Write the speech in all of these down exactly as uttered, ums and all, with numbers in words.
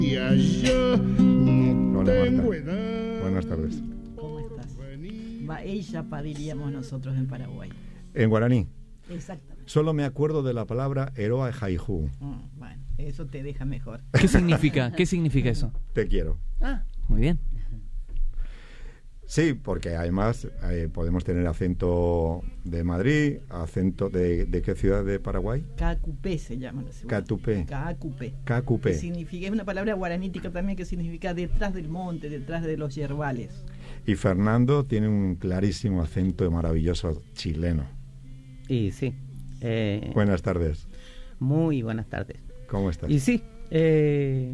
Yo no Hola, tengo Marta. edad. Buenas tardes. ¿Cómo estás? Baeyapa diríamos nosotros en Paraguay. En guaraní. Exactamente. Solo me acuerdo de la palabra Eroa Jaijú. Mm, bueno, eso te deja mejor. ¿Qué significa? ¿Qué significa eso? Te quiero. Ah, muy bien. Sí, porque además eh, podemos tener acento de Madrid, acento de, ¿de qué ciudad de Paraguay? Cacupé se llama. No sé, Catupé. Cacupé. Cacupé. Que significa, es una palabra guaranítica también que significa detrás del monte, detrás de los yerbales. Y Fernando tiene un clarísimo acento maravilloso chileno. Y sí. Eh, Buenas tardes. Muy buenas tardes. ¿Cómo estás? Y sí, eh,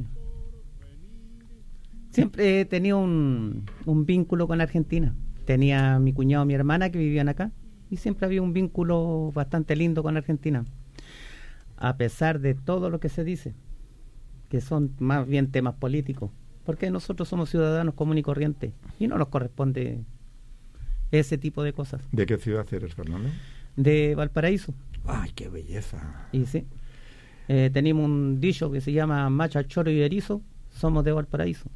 siempre he tenido un, un vínculo con Argentina. Tenía mi cuñado y mi hermana que vivían acá y siempre había un vínculo bastante lindo con Argentina. A pesar de todo lo que se dice, que son más bien temas políticos, porque nosotros somos ciudadanos comunes y corrientes y no nos corresponde ese tipo de cosas. ¿De qué ciudad eres, Fernando? De Valparaíso. ¡Ay, qué belleza! Y sí, eh, tenemos un dicho que se llama macha, choro y erizo, somos de Valparaíso.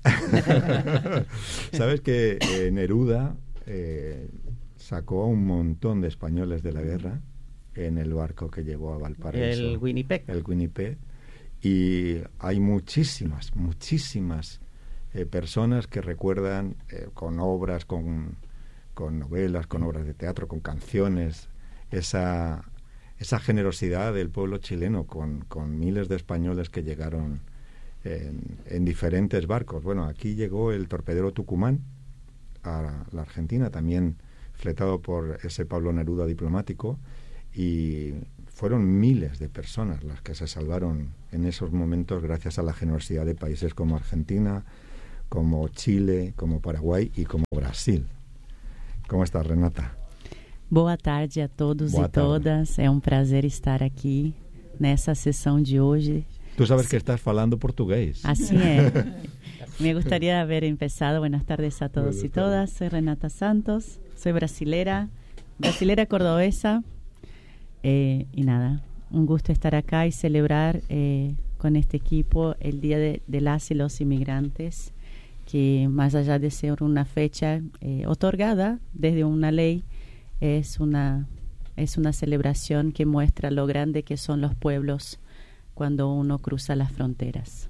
¿Sabes que eh, Neruda eh, sacó a un montón de españoles de la guerra en el barco que llegó a Valparaíso? El Winnipeg. El Winnipeg. Y hay muchísimas, muchísimas eh, personas que recuerdan eh, con obras, con, con novelas, con obras de teatro, con canciones, esa, esa generosidad del pueblo chileno con, con miles de españoles que llegaron en, en diferentes barcos. Bueno, aquí llegó el torpedero Tucumán a la Argentina, también fletado por ese Pablo Neruda diplomático, y fueron miles de personas las que se salvaron en esos momentos gracias a la generosidad de países como Argentina, como Chile, como Paraguay y como Brasil. ¿Cómo estás, Renata? Boa tarde a todos Boa e tarde. todas. É um prazer estar aqui nessa sessão de hoje. Tú sabes que estás falando portugués. Así es. Me gustaría haber empezado. Buenas tardes a todos Buenas y todas. Soy Renata Santos. Soy brasilera, brasilera cordobesa. Eh, y nada, un gusto estar acá y celebrar eh, con este equipo el Día de, de las y los Inmigrantes, que más allá de ser una fecha eh, otorgada desde una ley, es una, es una celebración que muestra lo grande que son los pueblos cuando uno cruza las fronteras.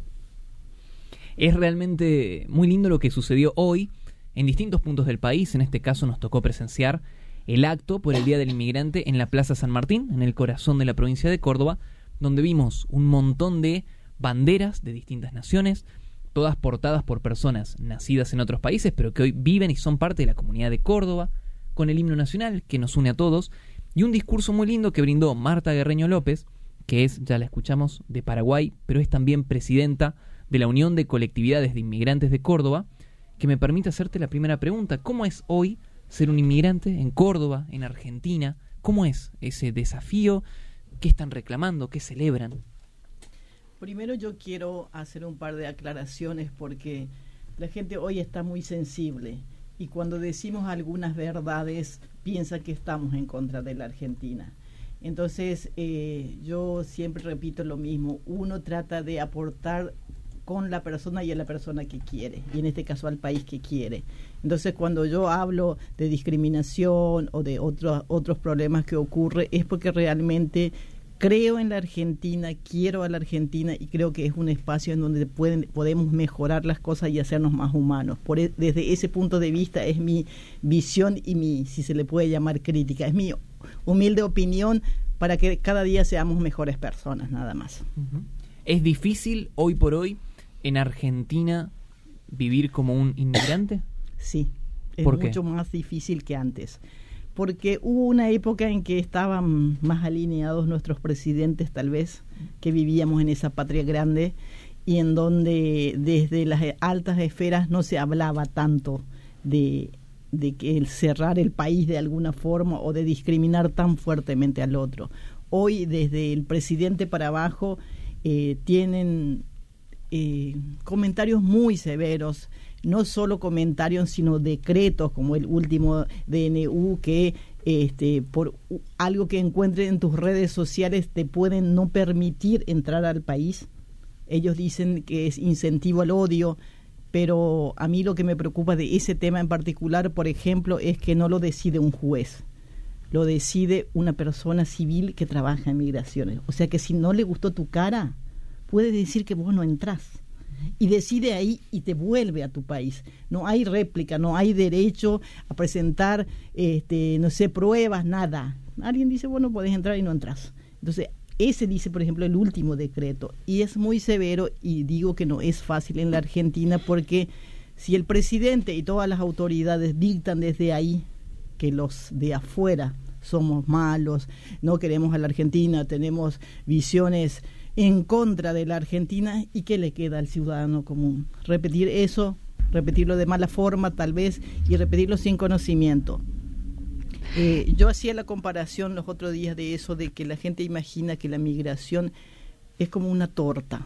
Es realmente muy lindo lo que sucedió hoy en distintos puntos del país. En este caso nos tocó presenciar el acto por el Día del Inmigrante en la Plaza San Martín, en el corazón de la provincia de Córdoba, donde vimos un montón de banderas de distintas naciones, todas portadas por personas nacidas en otros países, pero que hoy viven y son parte de la comunidad de Córdoba, con el himno nacional que nos une a todos, y un discurso muy lindo que brindó Marta Guerreño López, que es, ya la escuchamos, de Paraguay, pero es también presidenta de la Unión de Colectividades de Inmigrantes de Córdoba, que me permite hacerte la primera pregunta. ¿Cómo es hoy ser un inmigrante en Córdoba, en Argentina? ¿Cómo es ese desafío? ¿Qué están reclamando? ¿Qué celebran? Primero yo quiero hacer un par de aclaraciones porque la gente hoy está muy sensible y cuando decimos algunas verdades piensa que estamos en contra de la Argentina. Entonces eh, yo siempre repito lo mismo, uno trata de aportar con la persona y a la persona que quiere, y en este caso al país que quiere. Entonces cuando yo hablo de discriminación o de otros otros problemas que ocurre es porque realmente creo en la Argentina, quiero a la Argentina y creo que es un espacio en donde pueden, podemos mejorar las cosas y hacernos más humanos. Por e, desde ese punto de vista es mi visión y mi, si se le puede llamar crítica, es mi humilde opinión para que cada día seamos mejores personas, nada más. Uh-huh. ¿Es difícil hoy por hoy en Argentina vivir como un inmigrante? Sí, es ¿Por qué? mucho más difícil que antes. Porque hubo una época en que estaban más alineados nuestros presidentes, tal vez, que vivíamos en esa patria grande, y en donde desde las altas esferas no se hablaba tanto de, de que el cerrar el país de alguna forma o de discriminar tan fuertemente al otro. Hoy, desde el presidente para abajo, eh, tienen eh, comentarios muy severos, no solo comentarios, sino decretos, como el último D N U, que este, por algo que encuentres en tus redes sociales te pueden no permitir entrar al país. ellos dicen que es incentivo al odio, pero a mí lo que me preocupa de ese tema en particular, por ejemplo, es que no lo decide un juez, lo decide una persona civil que trabaja en migraciones. O sea que si no le gustó tu cara, puede decir que vos no entrás. Y decide ahí y te vuelve a tu país. No hay réplica, no hay derecho a presentar, este, no sé, pruebas, nada. Alguien dice, bueno, podés entrar y no entras. Entonces, ese dice, por ejemplo, el último decreto. Y es muy severo, y digo que no es fácil en la Argentina, porque si el presidente y todas las autoridades dictan desde ahí que los de afuera somos malos, no queremos a la Argentina, tenemos visiones en contra de la Argentina, ¿y qué le queda al ciudadano común? Repetir eso, repetirlo de mala forma tal vez, y repetirlo sin conocimiento. Eh, yo hacía la comparación los otros días de eso, de que la gente imagina que la migración es como una torta,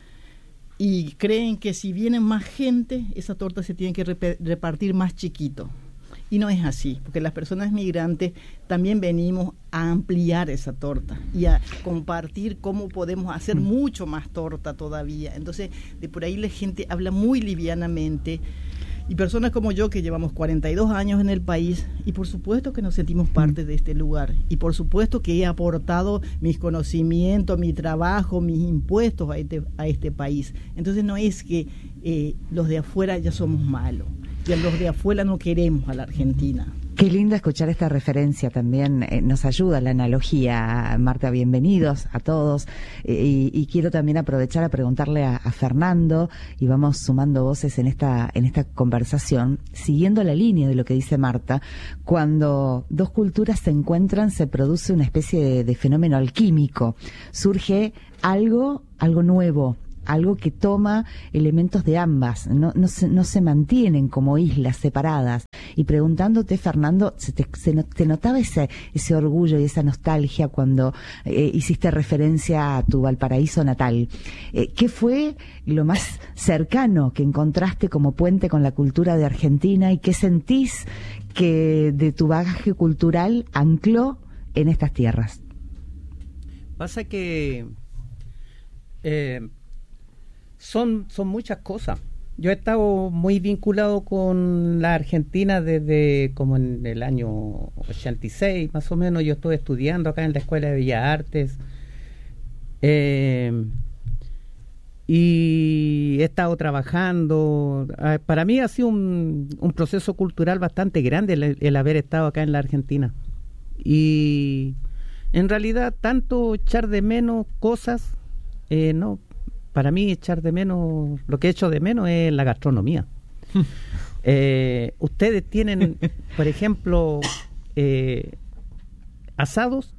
y creen que si viene más gente, esa torta se tiene que rep- repartir más chiquito. Y no es así, porque las personas migrantes también venimos a ampliar esa torta y a compartir cómo podemos hacer mucho más torta todavía. Entonces, de por ahí la gente habla muy livianamente, y personas como yo que llevamos cuarenta y dos años en el país, y por supuesto que nos sentimos parte de este lugar, y por supuesto que he aportado mis conocimientos, mi trabajo, mis impuestos a este, a este país. Entonces no es que eh, los de afuera ya somos malos, y a los de afuera no queremos a la Argentina. Qué lindo escuchar esta referencia también, eh, nos ayuda la analogía. Marta, bienvenidos a todos, eh, y, y quiero también aprovechar a preguntarle a, a Fernando, y vamos sumando voces en esta en esta conversación, siguiendo la línea de lo que dice Marta. Cuando dos culturas se encuentran, se produce una especie de, de fenómeno alquímico, surge algo, algo nuevo, algo que toma elementos de ambas, no, no, se, no se mantienen como islas separadas. Y preguntándote, Fernando, ¿se te, se no, te notaba ese, ese orgullo y esa nostalgia cuando eh, hiciste referencia a tu Valparaíso natal? Eh, ¿Qué fue lo más cercano que encontraste como puente con la cultura de Argentina, y qué sentís que de tu bagaje cultural ancló en estas tierras? Pasa que eh, Son, son muchas cosas. Yo he estado muy vinculado con la Argentina desde como en el año ochenta y seis, más o menos. Yo estuve estudiando acá en la Escuela de Bellas Artes. Eh, y he estado trabajando. Eh, para mí ha sido un, un proceso cultural bastante grande el, el haber estado acá en la Argentina. Y en realidad, tanto echar de menos cosas, eh, no... Para mí, echar de menos, lo que echo de menos es la gastronomía. eh, ustedes tienen, por ejemplo, eh, asados,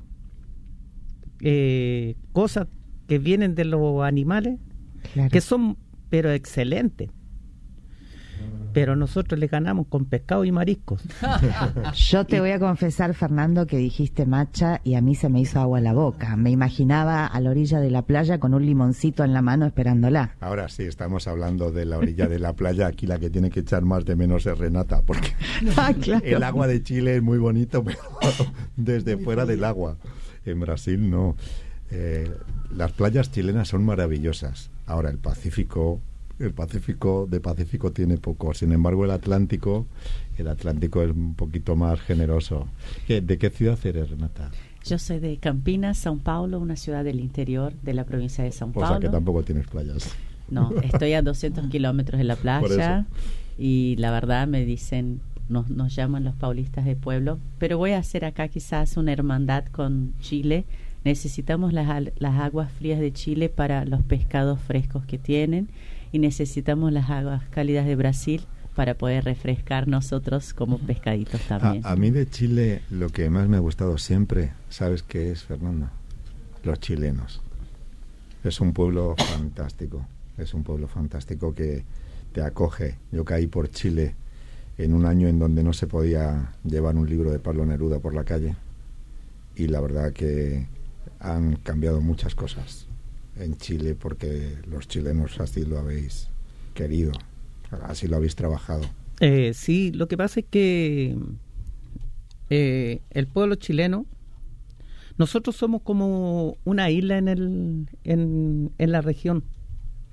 eh, cosas que vienen de los animales, claro, que son, pero excelentes. Pero nosotros le ganamos con pescado y mariscos. Yo te voy a confesar, Fernando, que dijiste macha y a mí se me hizo agua la boca. Me imaginaba a la orilla de la playa con un limoncito en la mano esperándola. Ahora sí, estamos hablando de la orilla de la playa. Aquí la que tiene que echar más de menos es Renata, porque ah, claro, el agua de Chile es muy bonito, pero desde fuera del agua. En Brasil no. Eh, las playas chilenas son maravillosas. Ahora el Pacífico... El Pacífico, de Pacífico tiene poco. Sin embargo, el Atlántico, el Atlántico es un poquito más generoso. ¿De qué ciudad eres, Renata? Yo soy de Campinas, São Paulo, una ciudad del interior de la provincia de São Paulo. O sea que tampoco tienes playas. No, estoy a doscientos kilómetros de la playa, y la verdad me dicen, nos, nos llaman los paulistas de pueblo, pero voy a hacer acá quizás una hermandad con Chile. Necesitamos las, las aguas frías de Chile para los pescados frescos que tienen, y necesitamos las aguas cálidas de Brasil para poder refrescar nosotros como pescaditos también. A, a mí de Chile lo que más me ha gustado siempre, ¿sabes qué es, Fernando? Los chilenos. Es un pueblo fantástico, es un pueblo fantástico que te acoge. Yo caí por Chile en un año en donde no se podía llevar un libro de Pablo Neruda por la calle, y la verdad que han cambiado muchas cosas en Chile, porque los chilenos así lo habéis querido, así lo habéis trabajado. Eh, sí, lo que pasa es que eh, el pueblo chileno, nosotros somos como una isla en el en, en la región.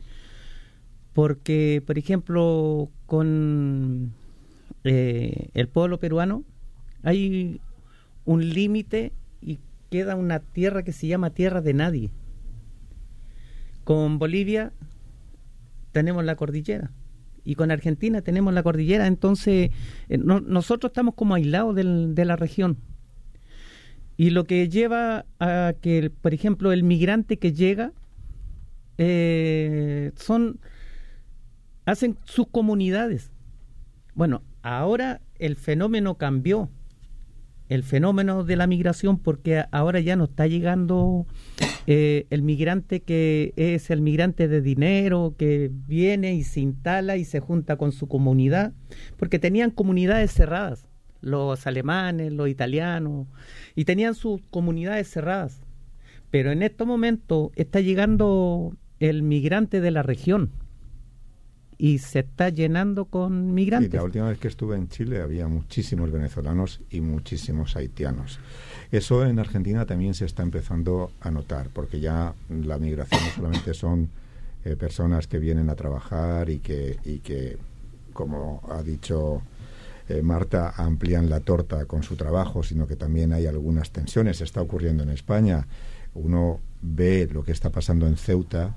porque, por ejemplo, con eh, el pueblo peruano hay un límite y queda una tierra que se llama tierra de nadie. Con Bolivia tenemos la cordillera y con Argentina tenemos la cordillera, entonces eh, no, nosotros estamos como aislados del, de la región. Y lo que lleva a que, por ejemplo, el migrante que llega, eh, son hacen sus comunidades. Bueno, ahora el fenómeno cambió, el fenómeno de la migración, porque ahora ya no está llegando eh, el migrante que es el migrante de dinero, que viene y se instala y se junta con su comunidad, porque tenían comunidades cerradas, los alemanes, los italianos, y tenían sus comunidades cerradas. Pero en estos momentos está llegando el migrante de la región y se está llenando con migrantes. Sí, la última vez que estuve en Chile había muchísimos venezolanos y muchísimos haitianos. Eso en Argentina también se está empezando a notar, porque ya la migración no solamente son eh, personas que vienen a trabajar y que, y que como ha dicho eh, Marta, amplían la torta con su trabajo, sino que también hay algunas tensiones. Está ocurriendo en España. Uno ve lo que está pasando en Ceuta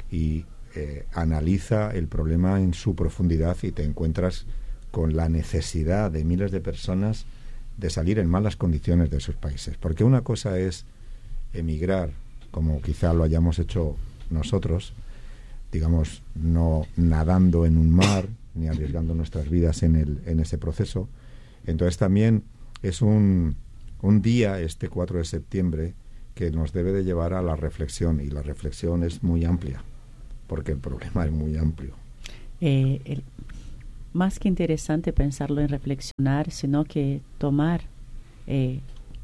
y eh, analiza el problema en su profundidad y te encuentras con la necesidad de miles de personas de salir en malas condiciones de sus países. Porque una cosa es emigrar, como quizá lo hayamos hecho nosotros, digamos, no nadando en un mar ni arriesgando nuestras vidas en, el, en ese proceso. Entonces también es un, un día, este cuatro de septiembre, que nos debe de llevar a la reflexión, y la reflexión es muy amplia, porque el problema es muy amplio. Eh, el, más que interesante pensarlo en reflexionar, sino que tomar eh,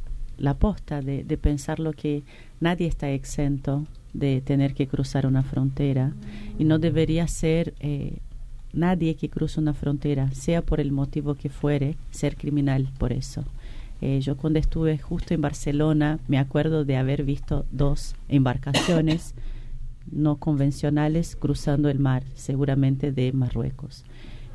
la posta de, de pensar lo que nadie está exento de tener que cruzar una frontera, y no debería ser eh, nadie que cruza una frontera, sea por el motivo que fuere, ser criminal por eso. Eh, yo cuando estuve justo en Barcelona me acuerdo de haber visto dos embarcaciones no convencionales cruzando el mar, seguramente de Marruecos.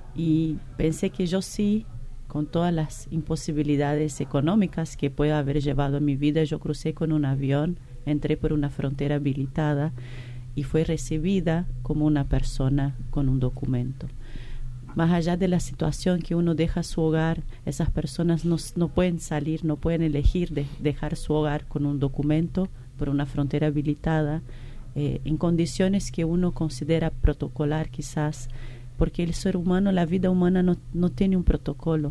Y pensé que yo sí, con todas las imposibilidades económicas que pueda haber llevado en mi vida, yo crucé con un avión, entré por una frontera habilitada y fui recibida como una persona con un documento. Más allá de la situación que uno deja su hogar, esas personas no, no pueden salir, no pueden elegir de dejar su hogar con un documento por una frontera habilitada, eh, en condiciones que uno considera protocolar quizás, porque el ser humano, la vida humana no, no tiene un protocolo,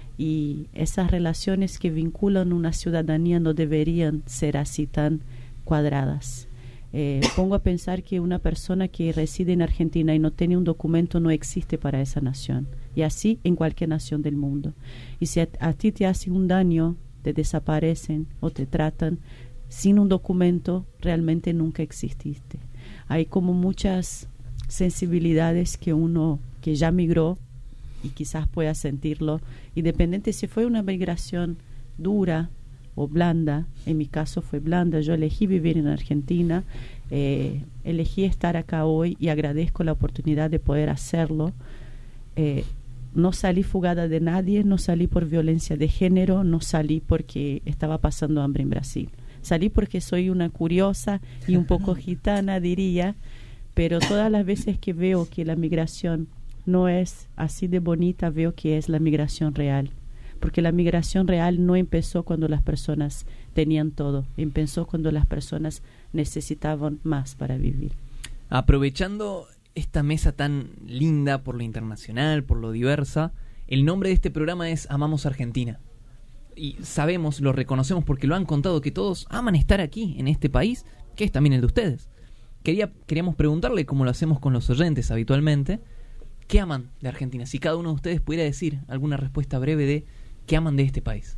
y esas relaciones que vinculan una ciudadanía no deberían ser así tan cuadradas. Eh, pongo a pensar que una persona que reside en Argentina y no tiene un documento no existe para esa nación, y así en cualquier nación del mundo. Y si a, a ti te hacen un daño, te desaparecen o te tratan sin un documento, realmente nunca exististe. Hay como muchas sensibilidades que uno que ya migró y quizás pueda sentirlo, independiente si fue una migración dura o blanda. En mi caso fue blanda. Yo elegí vivir en Argentina, eh, elegí estar acá hoy y agradezco la oportunidad de poder hacerlo. Eh, no salí fugada de nadie, no salí por violencia de género, no salí porque estaba pasando hambre en Brasil. Salí porque soy una curiosa y un poco gitana, diría, pero todas las veces que veo que la migración no es así de bonita, veo que es la migración real. Porque la migración real no empezó cuando las personas tenían todo, empezó cuando las personas necesitaban más para vivir. Aprovechando esta mesa tan linda por lo internacional, por lo diversa, el nombre de este programa es Amamos Argentina. Y sabemos, lo reconocemos porque lo han contado, que todos aman estar aquí, en este país, que es también el de ustedes. Quería, queríamos preguntarle, como lo hacemos con los oyentes habitualmente, ¿qué aman de Argentina? Si cada uno de ustedes pudiera decir alguna respuesta breve de ¿qué aman de este país?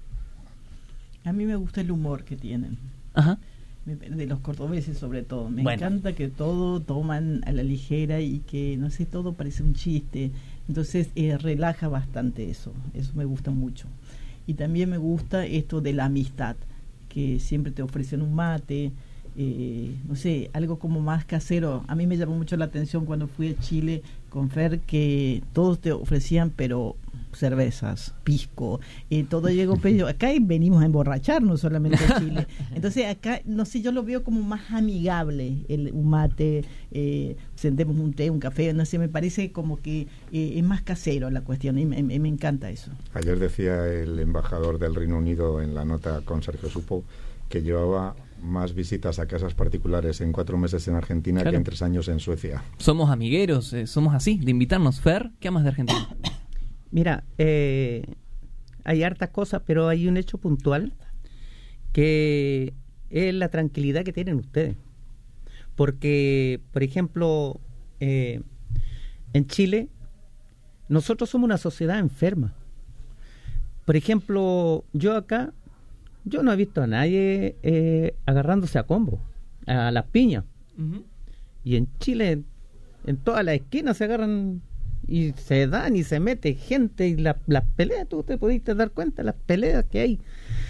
A mí me gusta el humor que tienen. Ajá. De los cordobeses sobre todo. Me bueno. encanta que todo toman a la ligera y que, no sé, todo parece un chiste. Entonces eh, relaja bastante eso. Eso me gusta mucho. Y también me gusta esto de la amistad, que siempre te ofrecen un mate, eh, no sé, algo como más casero. A mí me llamó mucho la atención cuando fui a Chile con Fer, que todos te ofrecían, pero cervezas, pisco, eh, todo llegó pedido. Acá venimos a emborracharnos solamente a Chile. Entonces acá, no sé, yo lo veo como más amigable, el un mate, eh, sentemos un té, un café, no sé, me parece como que eh, es más casero la cuestión, y me, me encanta eso. Ayer decía el embajador del Reino Unido en la nota con Sergio Supo que llevaba más visitas a casas particulares en cuatro meses en Argentina, claro, que en tres años en Suecia. Somos amigueros, eh, somos así, de invitarnos. Fer, ¿qué amas de Argentina? Mira, eh, hay hartas cosas, pero hay un hecho puntual que es la tranquilidad que tienen ustedes. Porque, por ejemplo, eh, en Chile, nosotros somos una sociedad enferma. Por ejemplo, yo acá, yo no he visto a nadie eh, agarrándose a combo, a las piñas. Uh-huh. Y en Chile, en todas las esquinas se agarran y se dan y se mete gente, y la, las peleas, tú te pudiste dar cuenta, las peleas que hay.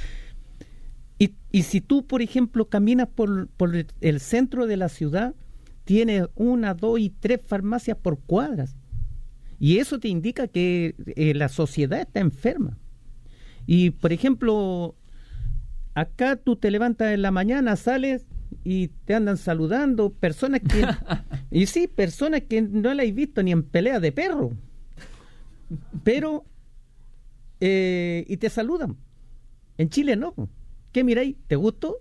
Y, y si tú, por ejemplo, caminas por, por el centro de la ciudad, tienes una, dos y tres farmacias por cuadras. Y eso te indica que eh, la sociedad está enferma. Y, por ejemplo, acá tú te levantas en la mañana, sales y te andan saludando personas que y sí, personas que no las he visto ni en peleas de perro, pero eh, y te saludan. En Chile no. ¿Qué miráis? ¿Te gustó?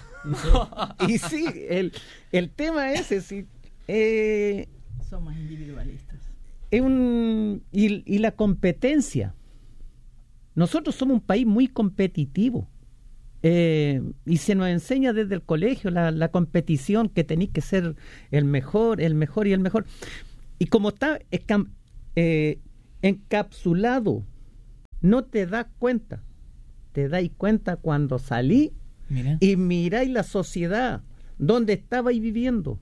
Y sí, el, el tema es ese, sí, eh, somos individualistas. Es un, y, y la competencia. Nosotros somos un país muy competitivo. Eh, y se nos enseña desde el colegio la, la competición, que tenéis que ser el mejor, el mejor y el mejor. Y como está escam, eh, encapsulado, no te das cuenta. Te dais cuenta cuando salí. Mira. Y miráis la sociedad donde estabais viviendo.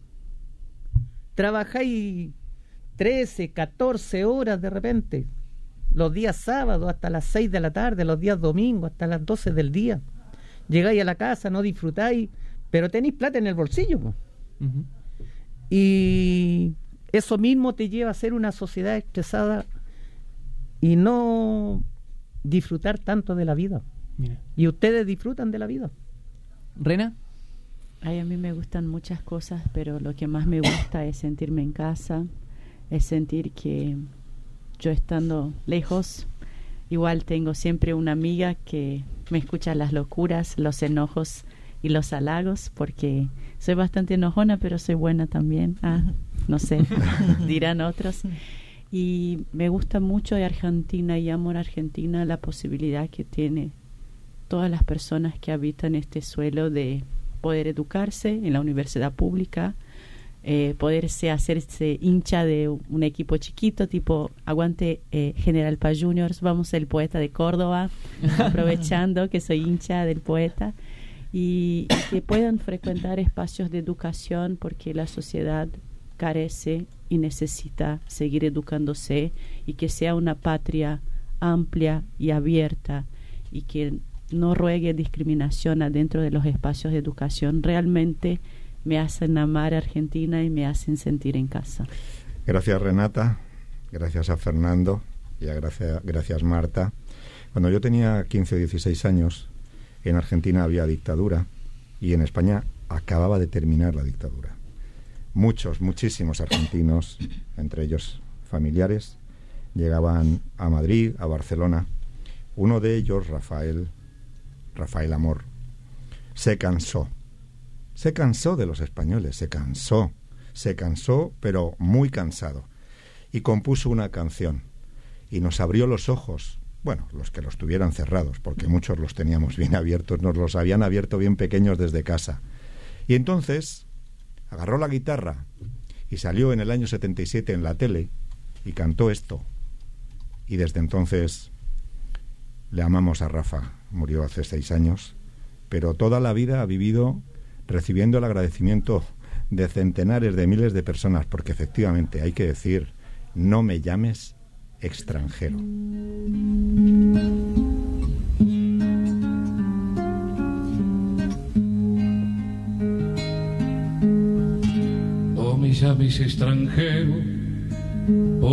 Trabajáis trece, catorce horas de repente, los días sábados hasta las seis de la tarde, los días domingos hasta las doce del día. Llegáis a la casa, no disfrutáis, pero tenéis plata en el bolsillo. Uh-huh. Y eso mismo te lleva a ser una sociedad estresada y no disfrutar tanto de la vida. Mira. Y ustedes disfrutan de la vida. ¿Rena? Ay, a mí me gustan muchas cosas, pero lo que más me gusta es sentirme en casa, es sentir que yo estando lejos, igual tengo siempre una amiga que me escucha las locuras, los enojos y los halagos, porque soy bastante enojona, pero soy buena también. Ah, no sé, dirán otros. Y me gusta mucho de Argentina y amo a Argentina la posibilidad que tiene todas las personas que habitan este suelo de poder educarse en la universidad pública, eh, poderse hacerse hincha de un equipo chiquito, tipo aguante eh, General Paz Juniors, vamos el poeta de Córdoba, aprovechando que soy hincha del poeta, y, y que puedan frecuentar espacios de educación, porque la sociedad carece y necesita seguir educándose, y que sea una patria amplia y abierta, y que no ruegue discriminación adentro de los espacios de educación. Realmente me hacen amar a Argentina y me hacen sentir en casa. Gracias, Renata, gracias a Fernando y a gracias, gracias Marta. Cuando yo tenía quince o dieciséis años, en Argentina había dictadura y en España acababa de terminar la dictadura. Muchos, muchísimos argentinos, entre ellos familiares, llegaban a Madrid, a Barcelona. Uno de ellos, Rafael, Rafael Amor, se cansó. Se cansó de los españoles, se cansó, se cansó, pero muy cansado. Y compuso una canción. Y nos abrió los ojos, bueno, los que los tuvieran cerrados, porque muchos los teníamos bien abiertos, nos los habían abierto bien pequeños desde casa. Y entonces agarró la guitarra y salió en el año setenta y siete en la tele y cantó esto. Y desde entonces le amamos a Rafa. Murió hace seis años, pero toda la vida ha vivido recibiendo el agradecimiento de centenares de miles de personas, porque efectivamente hay que decir, no me llames extranjero. llames extranjero.